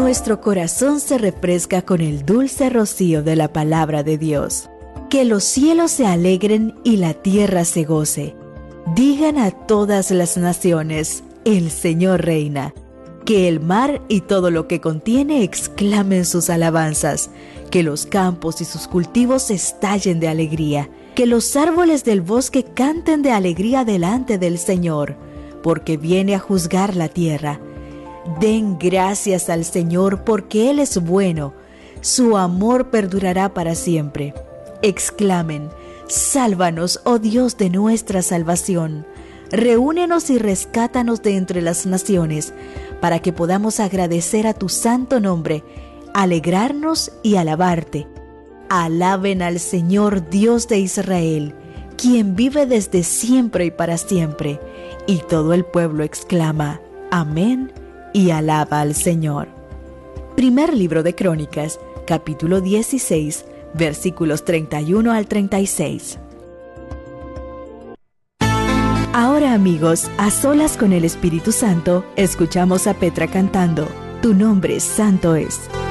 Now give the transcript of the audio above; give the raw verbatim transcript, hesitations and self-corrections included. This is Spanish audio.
nuestro corazón se refresca con el dulce rocío de la palabra de Dios. Que los cielos se alegren y la tierra se goce. Digan a todas las naciones, el Señor reina. Que el mar y todo lo que contiene exclamen sus alabanzas. Que los campos y sus cultivos estallen de alegría. Que los árboles del bosque canten de alegría delante del Señor, porque viene a juzgar la tierra. Den gracias al Señor porque Él es bueno. Su amor perdurará para siempre. Exclamen, sálvanos, oh Dios de nuestra salvación. Reúnenos y rescátanos de entre las naciones, para que podamos agradecer a tu santo nombre, alegrarnos y alabarte. Alaben al Señor Dios de Israel, quien vive desde siempre y para siempre. Y todo el pueblo exclama, amén, y alaba al Señor. Primer libro de Crónicas, capítulo dieciséis, versículos treinta y uno al treinta y seis. Ahora, amigos, a solas con el Espíritu Santo, escuchamos a Petra cantando, Tu nombre santo es.